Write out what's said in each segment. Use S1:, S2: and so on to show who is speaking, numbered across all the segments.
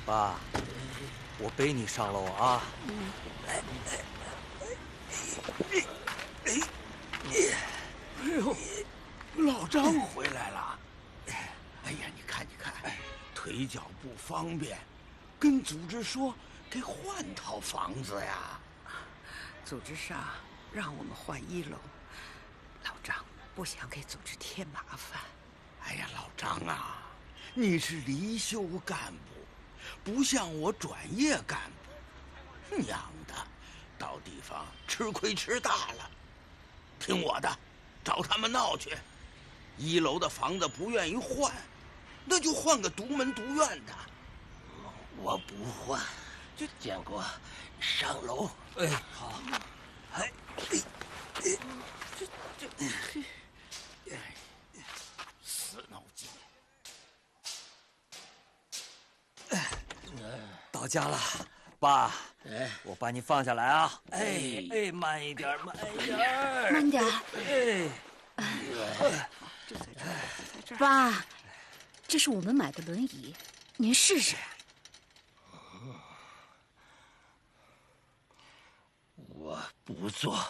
S1: 爸，我背你上楼啊。
S2: 哎呦，老张回来了。哎呀，你看，腿脚不方便，跟组织说给换套房子呀。
S3: 组织上让我们换1楼，老张不想给组织添麻烦。
S2: 哎呀，老张啊，你是离休干部，不像我转业干部，娘的，到地方吃亏吃大了。听我的，找他们闹去。1楼的房子不愿意换，那就换个独门独院的。
S4: 我不换，建国，上楼。
S1: 哎，好。哎，
S2: 死脑筋。
S1: 到家了，爸。
S4: 哎，
S1: 我把你放下来啊！哎，慢一点，慢一点，
S5: 慢点。爸，这是我们买的轮椅，您试试。
S4: 我不坐。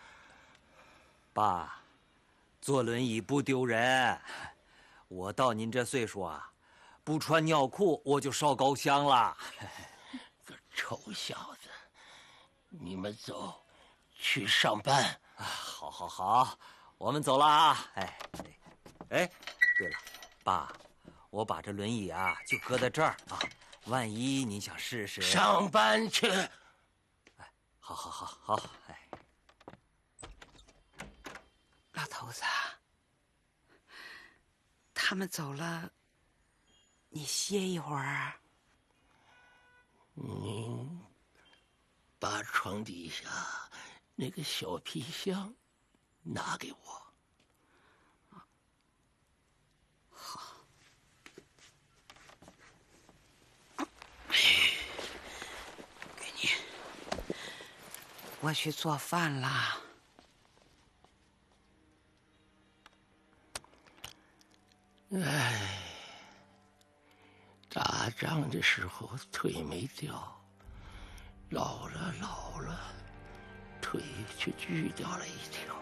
S1: 爸，坐轮椅不丢人。我到您这岁数啊，不穿尿裤我就烧高香了。
S4: 个臭小子，你们走，去上班。
S1: 好，我们走了啊！哎，对了，爸，我把这轮椅啊就搁在这儿啊，万一您想试试。
S4: 上班去。
S1: 哎，好，哎。
S3: 老头子，他们走了，你歇一会儿。
S4: 您把床底下那个小皮箱拿给我。
S3: 好。给你。我去做饭了。
S4: 哎，打仗的时候腿没掉，老了，腿却锯掉了一条。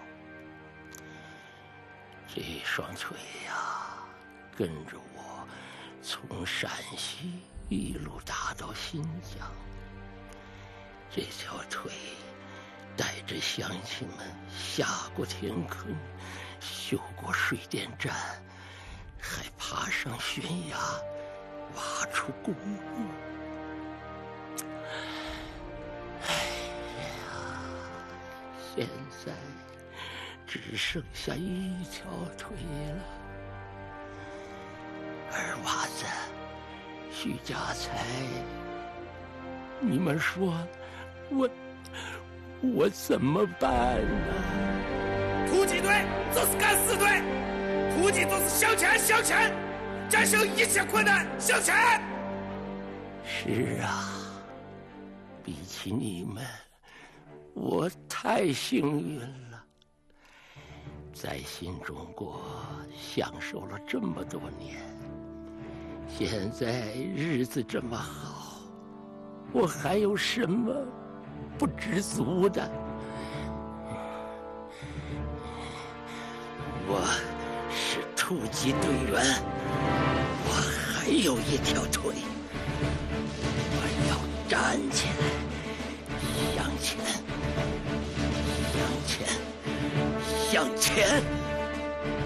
S4: 这双腿呀，跟着我从陕西一路打到新疆。这条腿带着乡亲们下过田坑，修过水电站，还爬上悬崖，挖出公路。哎呀，现在只剩下一条腿了。二娃子，徐家财，你们说我怎么办呢？
S6: 突击队就是敢死队，突击就是向前，战胜一切困难，向前。
S4: 是啊，比起你们，我太幸运了，在新中国享受了这么多年，现在日子这么好，我还有什么不知足的？我是突击队员，我还有一条腿，我要站起来，向前，向前。